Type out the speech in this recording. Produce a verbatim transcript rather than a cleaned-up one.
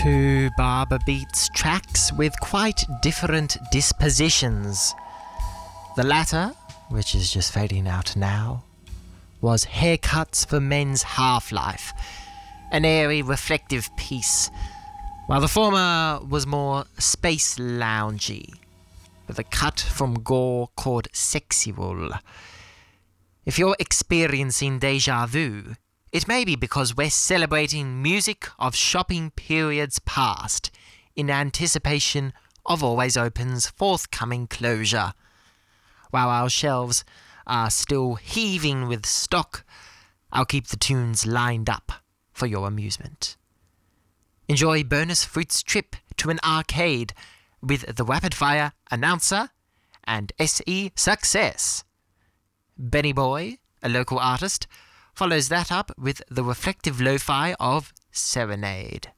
Two Barber Beats tracks with quite different dispositions. The latter, which is just fading out now, was Haircuts for Men's Half-Life, an airy, reflective piece, while the former was more space loungy, with a cut from Gore called Sexual. If you're experiencing deja vu, it may be because we're celebrating music of shopping periods past in anticipation of Always Open's forthcoming closure. While our shelves are still heaving with stock, I'll keep the tunes lined up for your amusement. Enjoy Bonus Fruit's trip to an arcade with the Rapid Fire Announcer and S E Success. Benny Boy, a local artist, follows that up with the reflective lo-fi of Serenade.